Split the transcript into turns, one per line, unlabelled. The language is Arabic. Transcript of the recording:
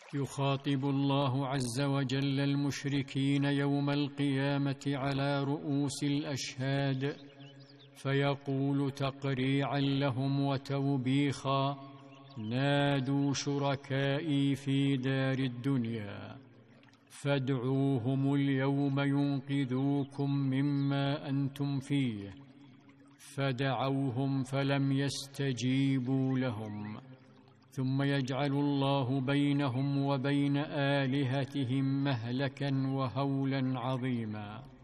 يخاطب الله عز وجل المشركين يوم القيامة على رؤوس الأشهاد، فيقول تقريعا لهم وتوبيخا: نادوا شركائي في دار الدنيا فادعوهم اليوم ينقذوكم مما أنتم فيه، فدعوهم فلم يستجيبوا لهم، ثم يجعل الله بينهم وبين آلهتهم مهلكا وهولا عظيما.